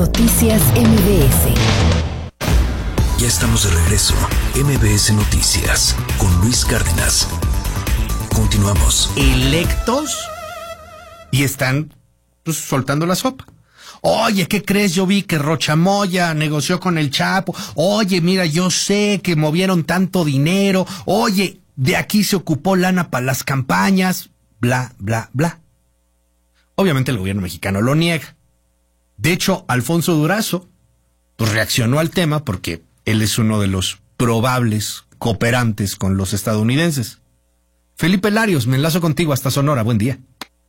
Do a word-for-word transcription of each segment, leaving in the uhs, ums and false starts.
Noticias M B S. Ya estamos de regreso. M B S Noticias con Luis Cárdenas. Continuamos. Electos y están pues, soltando la sopa. Oye, ¿qué crees? Yo vi que Rocha Moya negoció con el Chapo. Oye, mira, yo sé que movieron tanto dinero. Oye, de aquí se ocupó lana para las campañas. Bla, bla, bla. Obviamente el gobierno mexicano lo niega. De hecho, Alfonso Durazo pues, reaccionó al tema porque él es uno de los probables cooperantes con los estadounidenses. Felipe Larios, me enlazo contigo hasta Sonora. Buen día.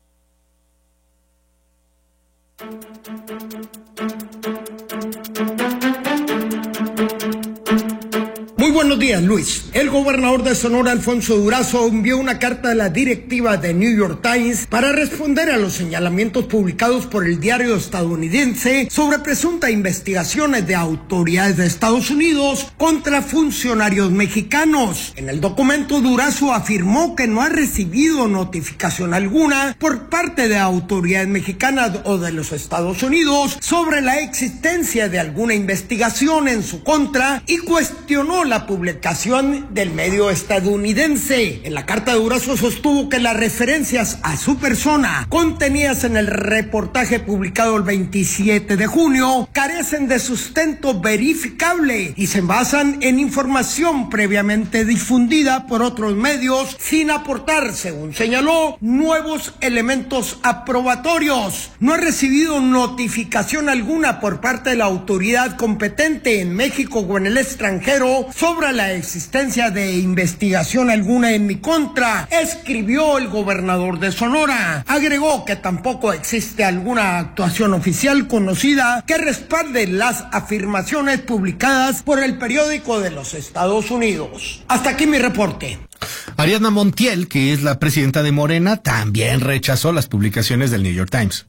Muy buenos días, Luis. El gobernador de Sonora, Alfonso Durazo, envió una carta a la directiva de New York Times para responder a los señalamientos publicados por el diario estadounidense sobre presuntas investigaciones de autoridades de Estados Unidos contra funcionarios mexicanos. En el documento, Durazo afirmó que no ha recibido notificación alguna por parte de autoridades mexicanas o de los Estados Unidos sobre la existencia de alguna investigación en su contra y cuestionó la publicación del medio estadounidense. En la carta, Durazo sostuvo que las referencias a su persona contenidas en el reportaje publicado el veintisiete de junio carecen de sustento verificable y se basan en información previamente difundida por otros medios sin aportar, según señaló, nuevos elementos aprobatorios. No ha recibido notificación alguna por parte de la autoridad competente en México o en el extranjero sobre la existencia de investigación alguna en mi contra, escribió el gobernador de Sonora. Agregó que tampoco existe alguna actuación oficial conocida que respalde las afirmaciones publicadas por el periódico de los Estados Unidos. Hasta aquí mi reporte. Ariadna Montiel, que es la presidenta de Morena, también rechazó las publicaciones del New York Times.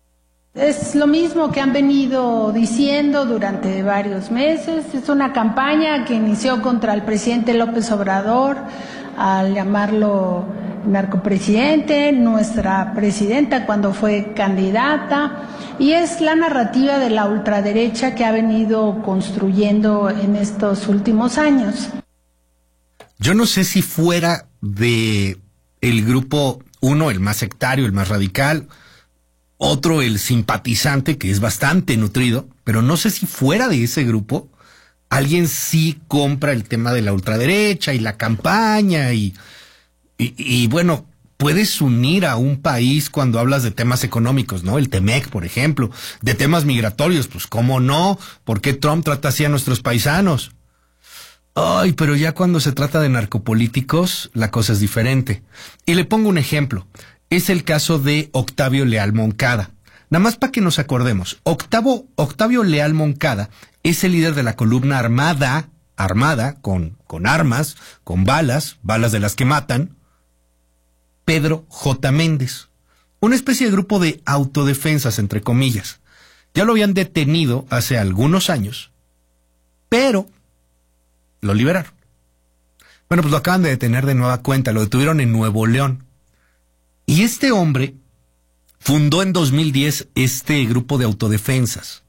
Es lo mismo que han venido diciendo durante varios meses. Es una campaña que inició contra el presidente López Obrador al llamarlo narcopresidente, nuestra presidenta cuando fue candidata, y es la narrativa de la ultraderecha que ha venido construyendo en estos últimos años. Yo no sé si fuera de el grupo uno, el más sectario, el más radical, otro, el simpatizante, que es bastante nutrido, pero no sé si fuera de ese grupo, alguien sí compra el tema de la ultraderecha y la campaña y, y, y bueno, puedes unir a un país cuando hablas de temas económicos, ¿no? El Temec, por ejemplo, de temas migratorios, pues cómo no, ¿por qué Trump trata así a nuestros paisanos? Ay, pero ya cuando se trata de narcopolíticos, la cosa es diferente. Y le pongo un ejemplo. Es el caso de Octavio Leal Moncada. Nada más para que nos acordemos. Octavo, Octavio Leal Moncada es el líder de la columna armada, armada, con, con armas, con balas, balas de las que matan, Pedro J. Méndez. Una especie de grupo de autodefensas, entre comillas. Ya lo habían detenido hace algunos años, pero lo liberaron. Bueno, pues lo acaban de detener de nueva cuenta, lo detuvieron en Nuevo León. Y este hombre fundó en dos mil diez este grupo de autodefensas.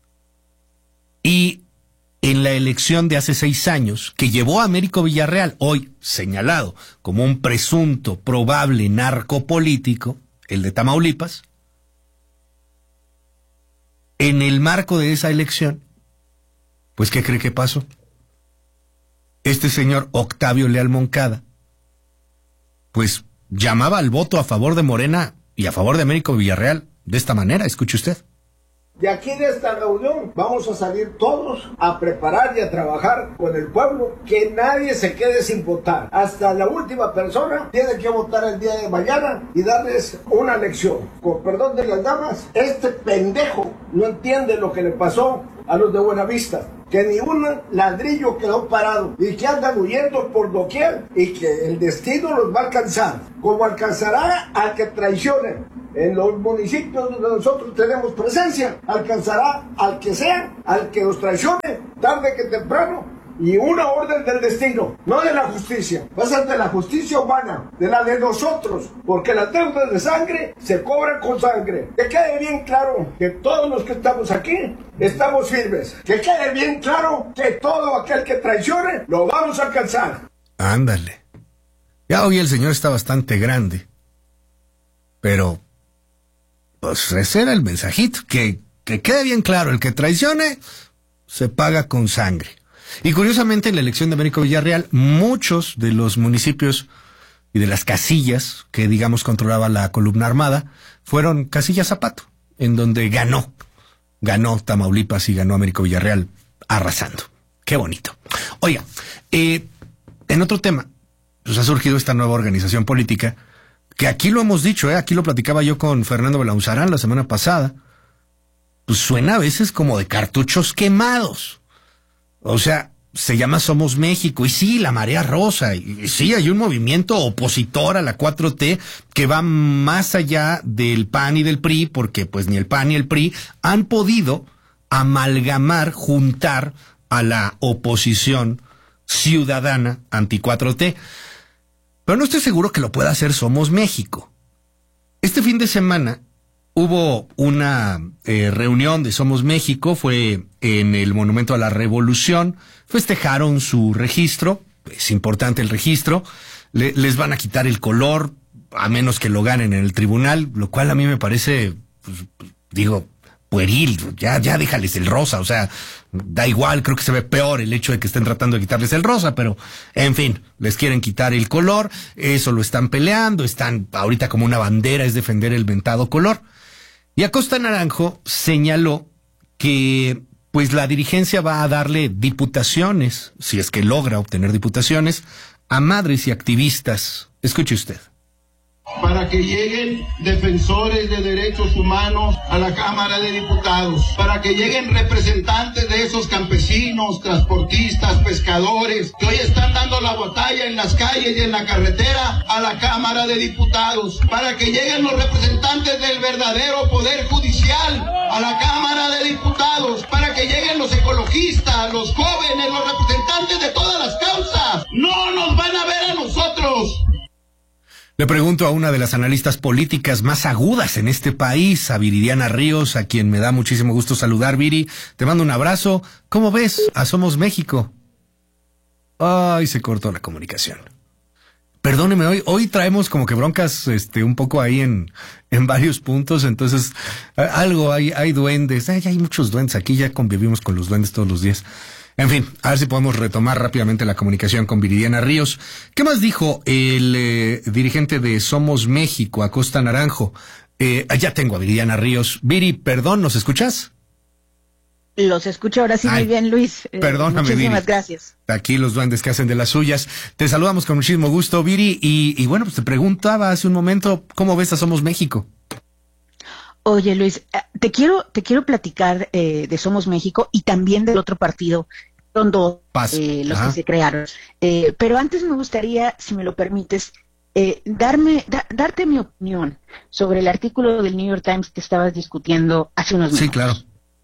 Y en la elección de hace seis años, que llevó a Américo Villarreal, hoy señalado como un presunto, probable narcopolítico, el de Tamaulipas, en el marco de esa elección, pues ¿qué cree que pasó? Este señor Octavio Leal Moncada, pues llamaba al voto a favor de Morena y a favor de Américo Villarreal de esta manera. Escuche usted. De aquí de esta reunión vamos a salir todos a preparar y a trabajar con el pueblo, que nadie se quede sin votar. Hasta la última persona tiene que votar el día de mañana y darles una lección. Con perdón de las damas, este pendejo no entiende lo que le pasó a los de Buenavista, que ni un ladrillo quedó parado y que andan huyendo por doquier y que el destino los va a alcanzar, como alcanzará al que traicione. En los municipios donde nosotros tenemos presencia, alcanzará al que sea, al que nos traicione, tarde que temprano, y una orden del destino, no de la justicia. Va a ser de la justicia humana, de la de nosotros, porque las deudas de sangre se cobran con sangre. Que quede bien claro que todos los que estamos aquí estamos firmes. Que quede bien claro que todo aquel que traicione lo vamos a alcanzar. Ándale. Ya hoy el señor está bastante grande, pero pues ese era el mensajito, que, que quede bien claro, el que traicione se paga con sangre. Y curiosamente en la elección de Américo Villarreal, muchos de los municipios y de las casillas que digamos controlaba la columna armada fueron Casilla Zapato, en donde ganó, ganó Tamaulipas y ganó Américo Villarreal arrasando. Qué bonito. Oiga, eh, en otro tema, pues ha surgido esta nueva organización política, que aquí lo hemos dicho, eh, aquí lo platicaba yo con Fernando Belauzarán la semana pasada, pues suena a veces como de cartuchos quemados. O sea, se llama Somos México, y sí, la marea rosa, y sí, hay un movimiento opositor a la cuatro T que va más allá del P A N y del P R I, porque pues ni el P A N ni el P R I han podido amalgamar, juntar a la oposición ciudadana anti cuatro T. Pero no estoy seguro que lo pueda hacer Somos México. Este fin de semana hubo una eh, reunión de Somos México, fue en el Monumento a la Revolución, festejaron su registro, es importante el registro, le, les van a quitar el color, a menos que lo ganen en el tribunal, lo cual a mí me parece, pues, digo, pueril, ya, ya déjales el rosa, o sea, da igual, creo que se ve peor el hecho de que estén tratando de quitarles el rosa, pero, en fin, les quieren quitar el color, eso lo están peleando, están ahorita como una bandera, es defender el mentado color. Y Acosta Naranjo señaló que pues la dirigencia va a darle diputaciones, si es que logra obtener diputaciones, a madres y activistas. Escuche usted. Para que lleguen defensores de derechos humanos a la Cámara de Diputados, para que lleguen representantes de esos campesinos, transportistas, pescadores, que hoy están dando la batalla en las calles y en la carretera a la Cámara de Diputados, para que lleguen los representantes del verdadero Poder Judicial a la Cámara de Diputados, para que lleguen los ecologistas, los jóvenes, los representantes de todas las causas. No nos van a ver a nosotros. Le pregunto a una de las analistas políticas más agudas en este país, a Viridiana Ríos, a quien me da muchísimo gusto saludar. Viri, te mando un abrazo. ¿Cómo ves a Somos México? Ay, se cortó la comunicación. Perdóneme, hoy, hoy traemos como que broncas, este, un poco ahí en, en varios puntos, entonces, algo, hay, hay duendes, ay, hay muchos duendes aquí, ya convivimos con los duendes todos los días. En fin, a ver si podemos retomar rápidamente la comunicación con Viridiana Ríos. ¿Qué más dijo el eh, dirigente de Somos México, Acosta Naranjo? Eh, ya tengo a Viridiana Ríos. Viri, perdón, ¿nos escuchas? Los escucho ahora sí. Ay, muy bien, Luis. Eh, perdóname, muchísimas Viri. Gracias. Aquí los duendes que hacen de las suyas. Te saludamos con muchísimo gusto, Viri. Y, y bueno, pues te preguntaba hace un momento, ¿cómo ves a Somos México? Oye, Luis, te quiero, te quiero platicar eh, de Somos México y también del otro partido, son dos eh, los Ajá. que se crearon. Eh, pero antes me gustaría, si me lo permites, eh, darme, da, darte mi opinión sobre el artículo del New York Times que estabas discutiendo hace unos minutos. Sí, claro.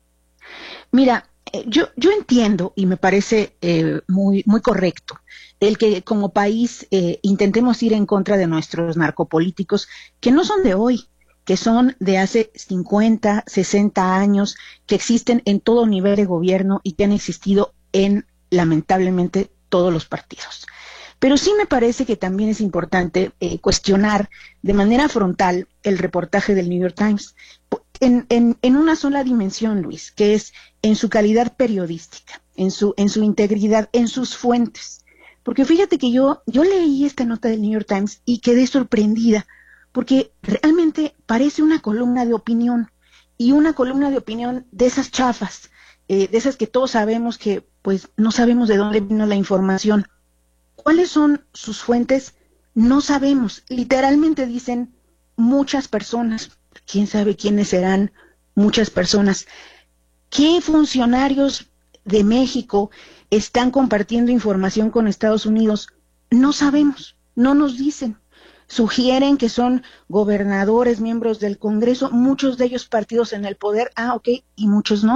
Mira, eh, yo, yo entiendo y me parece eh, muy, muy correcto el que como país eh, intentemos ir en contra de nuestros narcopolíticos, que no son de hoy, que son de hace cincuenta, sesenta años, que existen en todo nivel de gobierno y que han existido en, lamentablemente, todos los partidos. Pero sí me parece que también es importante eh, cuestionar de manera frontal el reportaje del New York Times en, en, en una sola dimensión, Luis, que es en su calidad periodística, en su, en su integridad, en sus fuentes. Porque fíjate que yo, yo leí esta nota del New York Times y quedé sorprendida, porque realmente parece una columna de opinión, y una columna de opinión de esas chafas, eh, de esas que todos sabemos que pues no sabemos de dónde vino la información. ¿Cuáles son sus fuentes? No sabemos. Literalmente dicen muchas personas. ¿Quién sabe quiénes serán muchas personas? ¿Qué funcionarios de México están compartiendo información con Estados Unidos? No sabemos, no nos dicen. Sugieren que son gobernadores, miembros del Congreso, muchos de ellos partidos en el poder, ah, ok, y muchos no.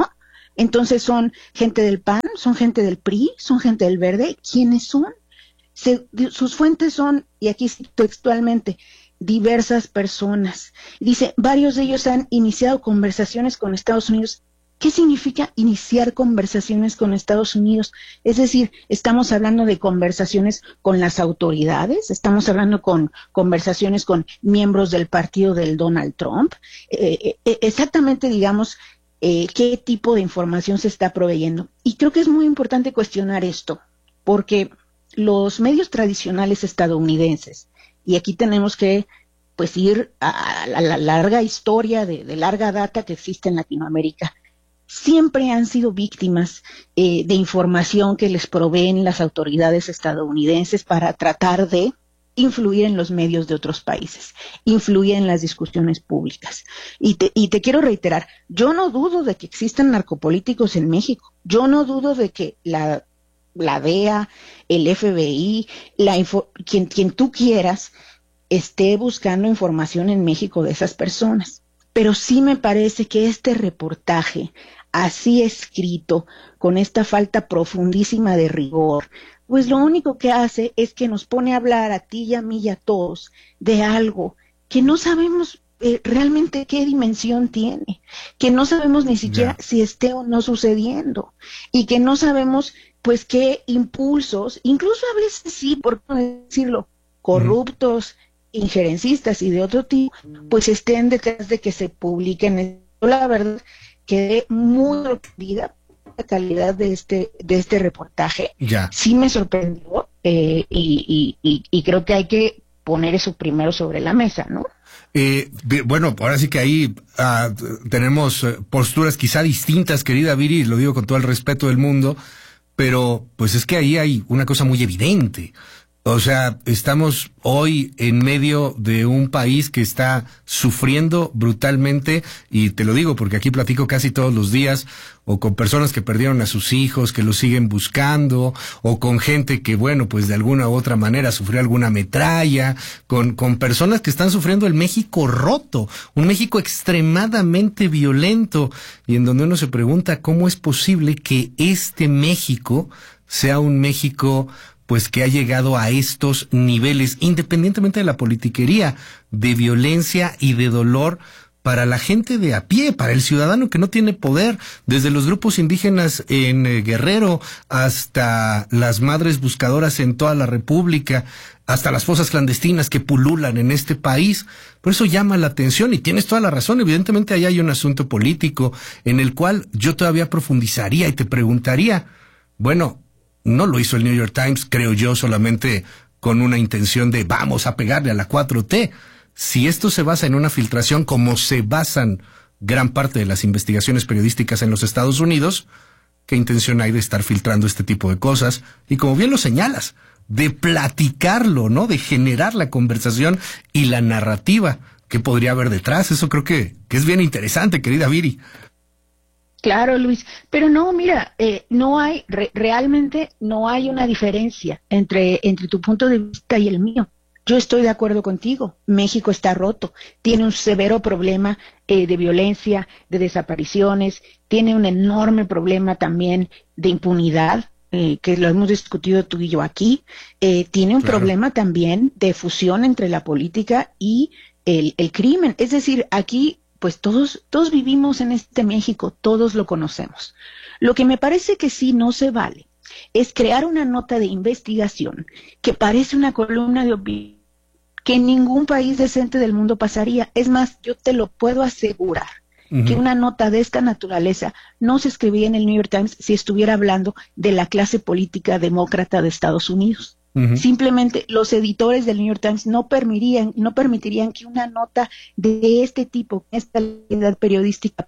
Entonces, ¿son gente del P A N? ¿Son gente del P R I? ¿Son gente del Verde? ¿Quiénes son? Se, sus fuentes son, y aquí cito textualmente, diversas personas. Dice, varios de ellos han iniciado conversaciones con Estados Unidos. ¿Qué significa iniciar conversaciones con Estados Unidos? Es decir, estamos hablando de conversaciones con las autoridades, estamos hablando con conversaciones con miembros del partido del Donald Trump. Eh, eh, exactamente, digamos, eh, qué tipo de información se está proveyendo. Y creo que es muy importante cuestionar esto, porque los medios tradicionales estadounidenses, y aquí tenemos que pues ir a la, la larga historia de, de larga data que existe en Latinoamérica, siempre han sido víctimas eh, de información que les proveen las autoridades estadounidenses para tratar de influir en los medios de otros países, influir en las discusiones públicas. Y te, y te quiero reiterar, yo no dudo de que existan narcopolíticos en México, yo no dudo de que la, la D E A, el F B I, la info, quien, quien tú quieras, esté buscando información en México de esas personas. Pero sí me parece que este reportaje, así escrito, con esta falta profundísima de rigor, pues lo único que hace es que nos pone a hablar a ti y a mí y a todos de algo que no sabemos eh, realmente qué dimensión tiene, que no sabemos ni siquiera yeah. si esté o no sucediendo, y que no sabemos pues qué impulsos, incluso a veces sí, por no decirlo, corruptos, mm. injerencistas y de otro tipo, pues estén detrás de que se publiquen. La verdad, quedé muy sorprendida por la calidad de este de este reportaje. Ya. Sí me sorprendió eh, y, y, y, y creo que hay que poner eso primero sobre la mesa, ¿no? Eh, bueno, ahora sí que ahí uh, tenemos uh, posturas quizá distintas, querida Viri, lo digo con todo el respeto del mundo, pero pues es que ahí hay una cosa muy evidente. O sea, estamos hoy en medio de un país que está sufriendo brutalmente, y te lo digo porque aquí platico casi todos los días, o con personas que perdieron a sus hijos, que los siguen buscando, o con gente que, bueno, pues de alguna u otra manera sufrió alguna metralla, con, con personas que están sufriendo el México roto, un México extremadamente violento, y en donde uno se pregunta cómo es posible que este México sea un México pues que ha llegado a estos niveles, independientemente de la politiquería, de violencia y de dolor para la gente de a pie, para el ciudadano que no tiene poder, desde los grupos indígenas en eh, Guerrero hasta las madres buscadoras en toda la República, hasta las fosas clandestinas que pululan en este país. Por eso llama la atención, y tienes toda la razón. Evidentemente ahí hay un asunto político en el cual yo todavía profundizaría y te preguntaría, bueno, no lo hizo el New York Times, creo yo, solamente con una intención de vamos a pegarle a la cuatro T. Si esto se basa en una filtración, como se basan gran parte de las investigaciones periodísticas en los Estados Unidos, ¿qué intención hay de estar filtrando este tipo de cosas? Y como bien lo señalas, de platicarlo, ¿no? De generar la conversación y la narrativa que podría haber detrás. Eso creo que, que es bien interesante, querida Viri. Claro, Luis, pero no, mira, eh, no hay, re, realmente no hay una diferencia entre, entre tu punto de vista y el mío. Yo estoy de acuerdo contigo, México está roto, tiene un severo problema eh, de violencia, de desapariciones, tiene un enorme problema también de impunidad, eh, que lo hemos discutido tú y yo aquí, eh, tiene un claro. problema también de fusión entre la política y el, el crimen, es decir, aquí pues todos, todos vivimos en este México, todos lo conocemos. Lo que me parece que sí no se vale es crear una nota de investigación que parece una columna de opinión que en ningún país decente del mundo pasaría. Es más, yo te lo puedo asegurar, uh-huh. que una nota de esta naturaleza no se escribiría en el New York Times si estuviera hablando de la clase política demócrata de Estados Unidos. Uh-huh. Simplemente los editores del New York Times no permitirían, no permitirían que una nota de este tipo, esta calidad periodística.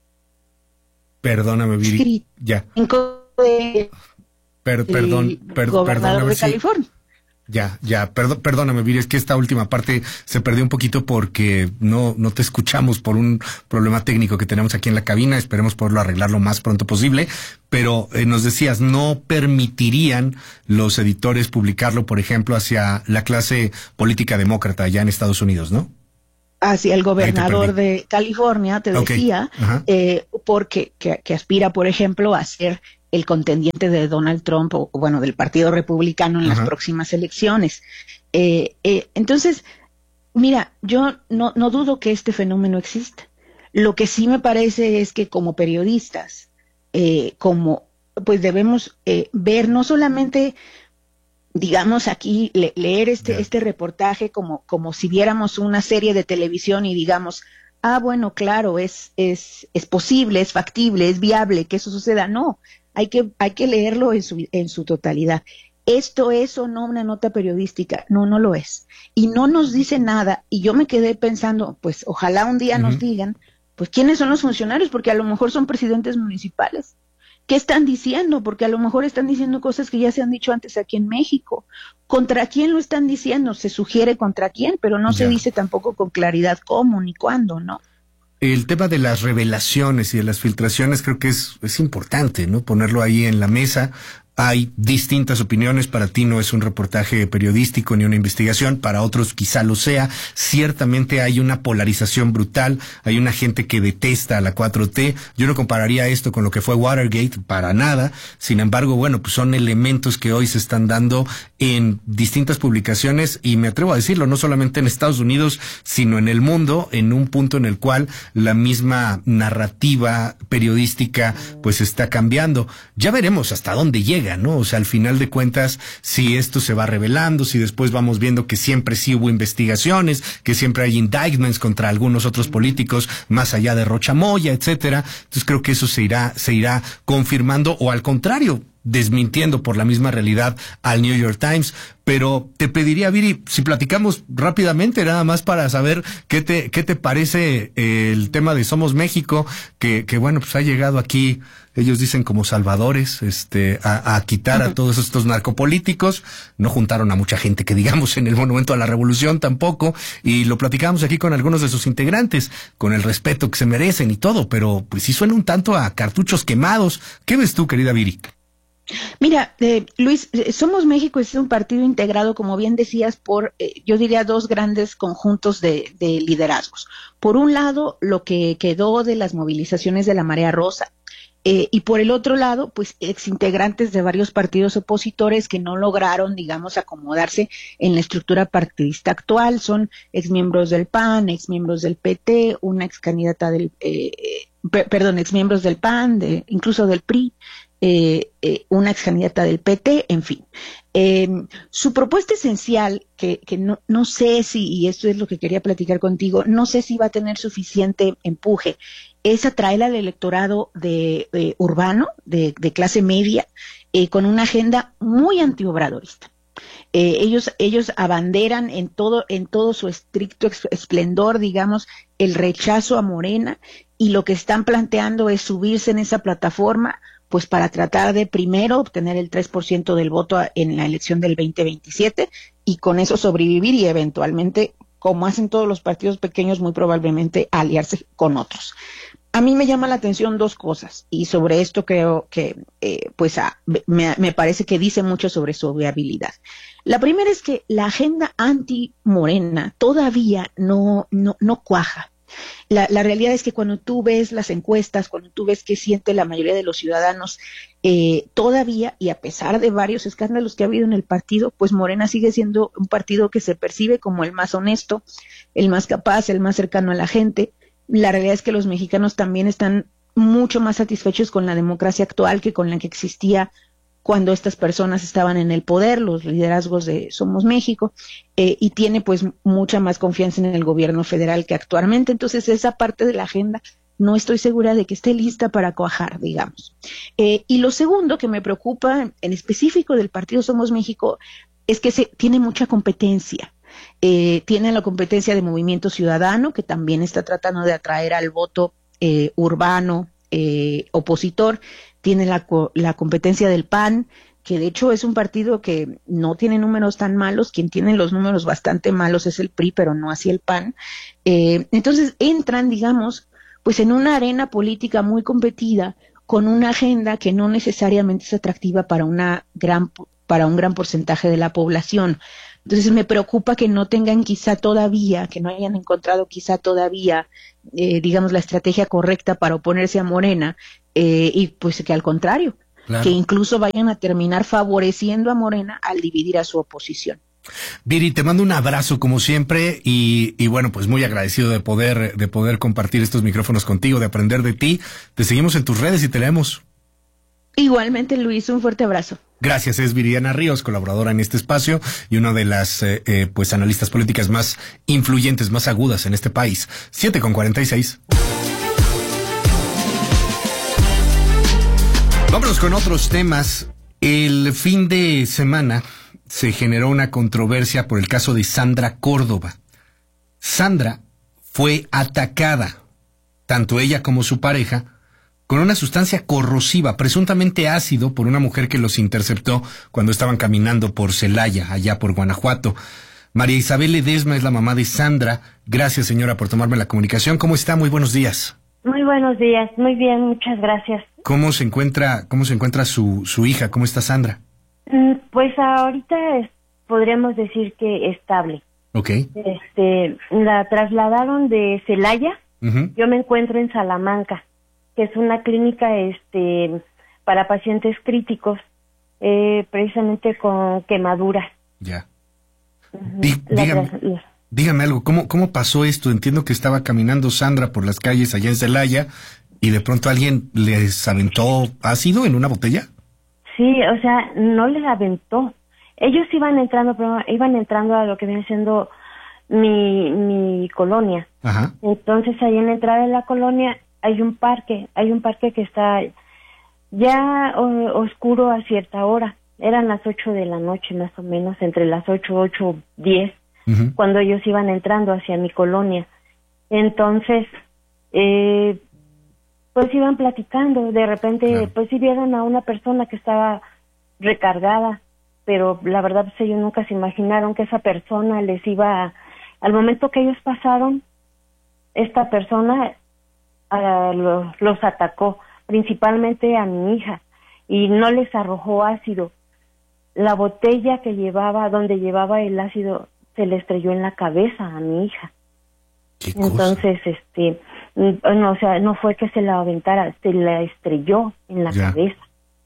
Perdóname, Viri. Ya. En de, per, perdón, per, gobernador perdóname, de California. Sí. Ya, ya, perdón, perdóname, Viri, es que esta última parte se perdió un poquito porque no, no te escuchamos por un problema técnico que tenemos aquí en la cabina. Esperemos poderlo arreglar lo más pronto posible. Pero eh, nos decías, no permitirían los editores publicarlo, por ejemplo, hacia la clase política demócrata allá en Estados Unidos, ¿no? hacia el gobernador de California, te okay. decía, eh, porque que, que aspira, por ejemplo, a ser el contendiente de Donald Trump, o bueno, del Partido Republicano en Ajá. las próximas elecciones. Eh, eh, entonces, mira, yo no, no dudo que este fenómeno exista. Lo que sí me parece es que como periodistas, eh, como pues debemos eh, ver no solamente, digamos aquí, le, leer este, yeah. este reportaje como, como si viéramos una serie de televisión y digamos, ah, bueno, claro, es, es, es posible, es factible, es viable que eso suceda. No, hay que, hay que leerlo en su, en su totalidad. ¿Esto es o no una nota periodística? No, no lo es. Y no nos dice nada. Y yo me quedé pensando, pues ojalá un día uh-huh. nos digan, pues quiénes son los funcionarios, porque a lo mejor son presidentes municipales. ¿Qué están diciendo? Porque a lo mejor están diciendo cosas que ya se han dicho antes aquí en México. ¿Contra quién lo están diciendo? Se sugiere contra quién, pero no ya. se dice tampoco con claridad cómo ni cuándo, ¿no? El tema de las revelaciones y de las filtraciones creo que es, es importante, ¿no? Ponerlo ahí en la mesa. Hay distintas opiniones, para ti no es un reportaje periodístico ni una investigación, para otros quizá lo sea. Ciertamente hay una polarización brutal, hay una gente que detesta a la cuatro T. Yo no compararía esto con lo que fue Watergate, para nada. Sin embargo, bueno, pues son elementos que hoy se están dando en distintas publicaciones y me atrevo a decirlo, no solamente en Estados Unidos, sino en el mundo, en un punto en el cual la misma narrativa periodística pues está cambiando. Ya veremos hasta dónde llega, ¿no? O sea, al final de cuentas, si esto se va revelando, si después vamos viendo que siempre sí hubo investigaciones, que siempre hay indictments contra algunos otros políticos, más allá de Rocha Moya, etcétera. Entonces creo que eso se irá, se irá confirmando, o al contrario, desmintiendo por la misma realidad al New York Times. Pero te pediría, Viri, si platicamos rápidamente, nada más para saber qué te, qué te parece el tema de Somos México, que, que bueno, pues ha llegado aquí, ellos dicen como salvadores, este, a, a quitar a todos estos narcopolíticos. No juntaron a mucha gente que digamos en el Monumento a la Revolución tampoco, y lo platicábamos aquí con algunos de sus integrantes, con el respeto que se merecen y todo, pero pues sí suena un tanto a cartuchos quemados. ¿Qué ves tú, querida Viri? Mira, eh, Luis, eh, Somos México es un partido integrado, como bien decías, por, eh, yo diría, dos grandes conjuntos de, de liderazgos. Por un lado, lo que quedó de las movilizaciones de la Marea Rosa, eh, y por el otro lado, pues, exintegrantes de varios partidos opositores que no lograron, digamos, acomodarse en la estructura partidista actual. Son exmiembros del P A N, exmiembros del P T, una excandidata del, eh, per, perdón, exmiembros del P A N, de, incluso del P R I. Eh, eh, una ex candidata del P T, en fin. Eh, su propuesta esencial, que, que no, no sé si, y esto es lo que quería platicar contigo, no sé si va a tener suficiente empuje, es atraer al electorado de, de urbano, de, de clase media, eh, con una agenda muy antiobradorista. Eh, ellos, ellos abanderan en todo, en todo su estricto esplendor, digamos, el rechazo a Morena, y lo que están planteando es subirse en esa plataforma pues para tratar de primero obtener el tres por ciento del voto en la elección del veinte veintisiete y con eso sobrevivir y eventualmente, como hacen todos los partidos pequeños, muy probablemente aliarse con otros. A mí me llama la atención dos cosas y sobre esto creo que eh, pues a, me, me parece que dice mucho sobre su viabilidad. La primera es que la agenda anti-Morena todavía no, no, no cuaja. La, la realidad es que cuando tú ves las encuestas, cuando tú ves qué siente la mayoría de los ciudadanos, eh, todavía, y a pesar de varios escándalos que ha habido en el partido, pues Morena sigue siendo un partido que se percibe como el más honesto, el más capaz, el más cercano a la gente. La realidad es que los mexicanos también están mucho más satisfechos con la democracia actual que con la que existía cuando estas personas estaban en el poder, los liderazgos de Somos México, eh, y tiene pues mucha más confianza en el gobierno federal que actualmente. Entonces esa parte de la agenda no estoy segura de que esté lista para cuajar, digamos. Eh, y lo segundo que me preocupa en específico del partido Somos México es que se tiene mucha competencia. Eh, tiene la competencia de Movimiento Ciudadano, que también está tratando de atraer al voto eh, urbano eh, opositor. Tiene la, la competencia del P A N, que de hecho es un partido que no tiene números tan malos. Quien tiene los números bastante malos es el P R I, pero no así el P A N. Eh, entonces entran, digamos, pues en una arena política muy competida, con una agenda que no necesariamente es atractiva para una gran para un gran porcentaje de la población. Entonces me preocupa que no tengan quizá todavía, que no hayan encontrado quizá todavía, eh, digamos, la estrategia correcta para oponerse a Morena, eh, y pues que al contrario, claro, que incluso vayan a terminar favoreciendo a Morena al dividir a su oposición. Viri, te mando un abrazo como siempre y, y bueno, pues muy agradecido de poder, de poder compartir estos micrófonos contigo, de aprender de ti. Te seguimos en tus redes y te leemos. Igualmente, Luis, un fuerte abrazo. Gracias, es Viridiana Ríos, colaboradora en este espacio y una de las eh, eh, pues analistas políticas más influyentes, más agudas en este país. siete con cuarenta y seis. Vámonos con otros temas. El fin de semana se generó una controversia por el caso de Sandra Córdoba. Sandra fue atacada, tanto ella como su pareja, con una sustancia corrosiva, presuntamente ácido, por una mujer que los interceptó cuando estaban caminando por Celaya, allá por Guanajuato. María Isabel Ledesma es la mamá de Sandra. Gracias, señora, por tomarme la comunicación. ¿Cómo está? Muy buenos días. Muy buenos días. Muy bien, muchas gracias. ¿Cómo se encuentra, cómo se encuentra su, su hija? ¿Cómo está Sandra? Pues ahorita es, podríamos decir que estable. Okay. Este, la trasladaron de Celaya. Uh-huh. Yo me encuentro en Salamanca, que es una clínica este para pacientes críticos, eh, precisamente con quemaduras. Ya. Uh-huh. Dí, dígame, la, dígame algo, ¿cómo, ¿cómo pasó esto? Entiendo que estaba caminando Sandra por las calles allá en Celaya y de pronto alguien les aventó ácido en una botella. Sí, o sea, no les aventó. Ellos iban entrando, pero iban entrando a lo que viene siendo mi, mi colonia. Ajá. Entonces, ahí en la entrada de la colonia hay un parque, hay un parque que está ya o, oscuro a cierta hora. Eran las ocho de la noche, más o menos, entre las ocho, ocho, diez, uh-huh, cuando ellos iban entrando hacia mi colonia. Entonces, eh, pues iban platicando, de repente, claro, pues sí vieron a una persona que estaba recargada, pero la verdad pues ellos nunca se imaginaron que esa persona les iba a, al momento que ellos pasaron, esta persona uh, lo, los atacó, principalmente a mi hija, y no les arrojó ácido. La botella que llevaba, donde llevaba el ácido, se le estrelló en la cabeza a mi hija. ¿Qué Entonces, cosa? este, no, o sea, no fue que se la aventara, se la estrelló en la ya. cabeza.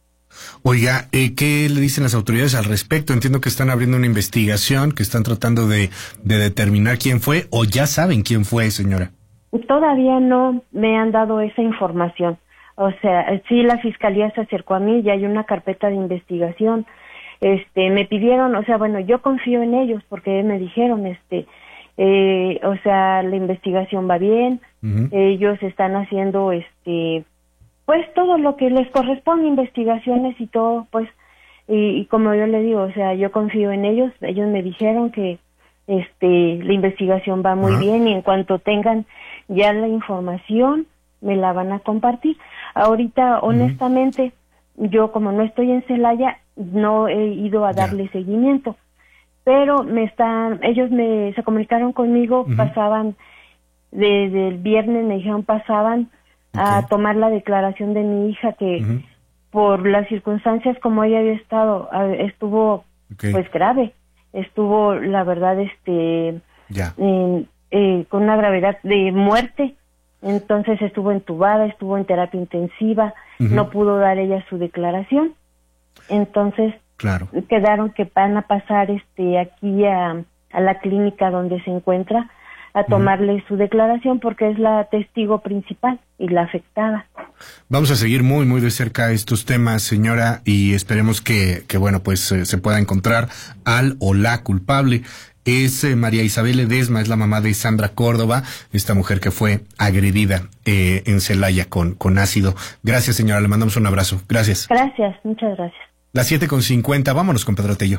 Oiga, eh, ¿qué le dicen las autoridades al respecto? Entiendo que están abriendo una investigación, que están tratando de, de determinar quién fue, o ya saben quién fue, señora. Todavía no me han dado esa información. O sea, sí, la fiscalía se acercó a mí, ya hay una carpeta de investigación. Este, me pidieron, o sea, bueno, yo confío en ellos porque me dijeron, este, eh, o sea, la investigación va bien, uh-huh, ellos están haciendo, este, pues todo lo que les corresponde, investigaciones y todo, pues, y, y como yo le digo, o sea, yo confío en ellos, ellos me dijeron que, este, la investigación va muy uh-huh, bien y en cuanto tengan ya la información, me la van a compartir. Ahorita, uh-huh, honestamente, yo como no estoy en Celaya, no he ido a darle yeah. seguimiento, pero me están, ellos me se comunicaron conmigo, uh-huh, pasaban desde el viernes, me dijeron pasaban okay. a tomar la declaración de mi hija que uh-huh, por las circunstancias como ella había estado, estuvo okay. pues grave, estuvo la verdad este yeah. eh, eh, con una gravedad de muerte. Entonces estuvo entubada, estuvo en terapia intensiva, uh-huh, no pudo dar ella su declaración. Entonces claro. quedaron que van a pasar este aquí a, a la clínica donde se encuentra a tomarle uh-huh. su declaración porque es la testigo principal y la afectada. Vamos a seguir muy muy de cerca estos temas, señora, y esperemos que, que bueno, pues eh, se pueda encontrar al o la culpable. Es eh, María Isabel Ledesma, es la mamá de Sandra Córdoba, esta mujer que fue agredida eh, en Celaya con, con ácido. Gracias, señora, le mandamos un abrazo. Gracias. Gracias, muchas gracias. Las siete con cincuenta, vámonos con Pedro Tello.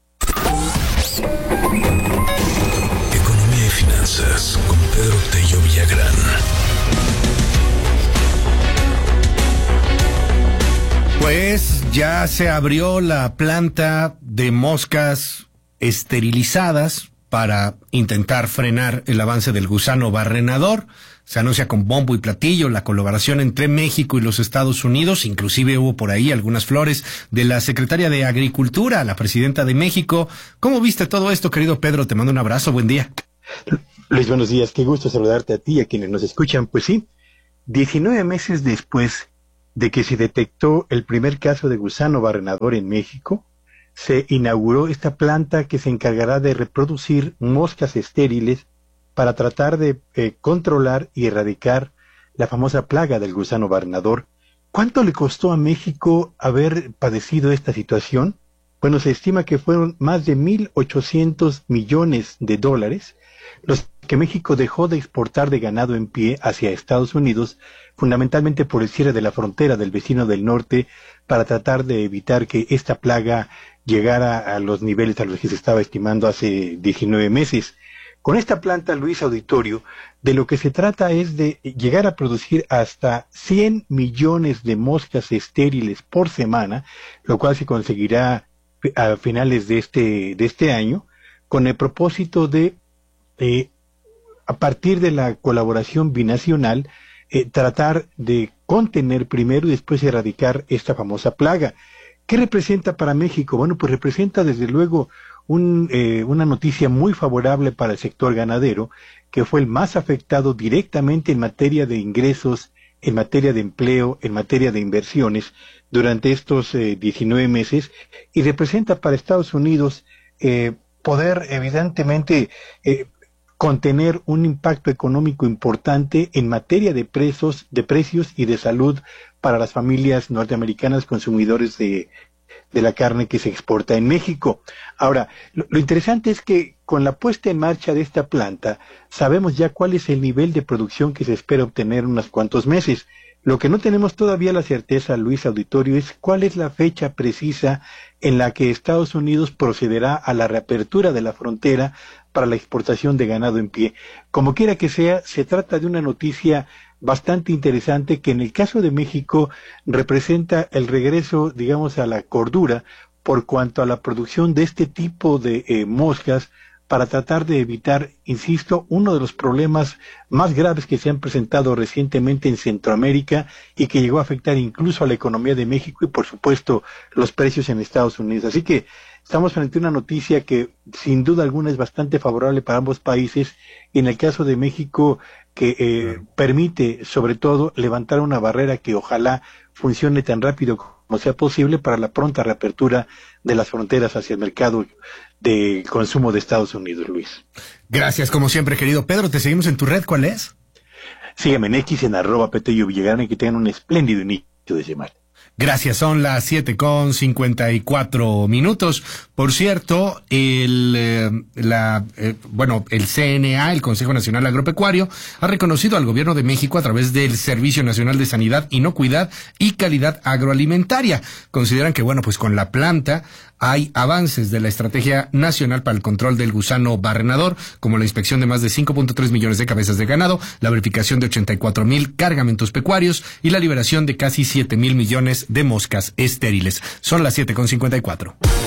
Economía y finanzas con Pedro Tello Villagrán. Pues ya se abrió la planta de moscas esterilizadas para intentar frenar el avance del gusano barrenador. se anuncia con bombo y platillo la colaboración entre México y los Estados Unidos. Inclusive hubo por ahí algunas flores de la secretaria de Agricultura, la presidenta de México. ¿Cómo viste todo esto, querido Pedro? Te mando un abrazo, buen día. Luis, buenos días, qué gusto saludarte a ti y a quienes nos escuchan. Pues sí, diecinueve meses después de que se detectó el primer caso de gusano barrenador en México, se inauguró esta planta que se encargará de reproducir moscas estériles para tratar de eh, controlar y erradicar la famosa plaga del gusano barrenador. ¿Cuánto le costó a México haber padecido esta situación? Bueno, se estima que fueron más de mil ochocientos millones de dólares los que México dejó de exportar de ganado en pie hacia Estados Unidos, fundamentalmente por el cierre de la frontera del vecino del norte, para tratar de evitar que esta plaga llegara a los niveles a los que se estaba estimando hace diecinueve meses. Con esta planta, Luis Auditorio, de lo que se trata es de llegar a producir hasta cien millones de moscas estériles por semana, lo cual se conseguirá a finales de este, de este año, con el propósito de, eh, a partir de la colaboración binacional, eh, tratar de contener primero y después erradicar esta famosa plaga. ¿Qué representa para México? Bueno, pues representa desde luego un, eh, una noticia muy favorable para el sector ganadero, que fue el más afectado directamente en materia de ingresos, en materia de empleo, en materia de inversiones durante estos eh, diecinueve meses, y representa para Estados Unidos eh, poder evidentemente eh, contener un impacto económico importante en materia de precios, de precios y de salud para las familias norteamericanas consumidores de, de la carne que se exporta en México. Ahora, lo, lo interesante es que con la puesta en marcha de esta planta, sabemos ya cuál es el nivel de producción que se espera obtener en unos cuantos meses. Lo que no tenemos todavía la certeza, Luis Auditorio, es cuál es la fecha precisa en la que Estados Unidos procederá a la reapertura de la frontera para la exportación de ganado en pie. Como quiera que sea, se trata de una noticia bastante interesante que en el caso de México representa el regreso, digamos, a la cordura por cuanto a la producción de este tipo de eh, moscas para tratar de evitar, insisto, uno de los problemas más graves que se han presentado recientemente en Centroamérica y que llegó a afectar incluso a la economía de México y, por supuesto, los precios en Estados Unidos. Así que estamos frente a una noticia que, sin duda alguna, es bastante favorable para ambos países. Y en el caso de México, que eh, permite, sobre todo, levantar una barrera que ojalá funcione tan rápido como sea posible para la pronta reapertura de las fronteras hacia el mercado de consumo de Estados Unidos, Luis. Gracias, como siempre, querido Pedro. Te seguimos en tu red, ¿cuál es? Sígueme en X, en arroba Petello Villagrán, y que tengan un espléndido inicio de semana. Gracias, son las siete con cincuenta y cuatro minutos. Por cierto, el eh, la eh, bueno, el C N A, el Consejo Nacional Agropecuario, ha reconocido al Gobierno de México a través del Servicio Nacional de Sanidad, Inocuidad y Calidad Agroalimentaria. Consideran que, bueno, pues con la planta hay avances de la Estrategia Nacional para el Control del Gusano Barrenador, como la inspección de más de cinco punto tres millones de cabezas de ganado, la verificación de ochenta y cuatro mil cargamentos pecuarios y la liberación de casi siete mil millones de moscas estériles. Son las siete con cincuenta y cuatro.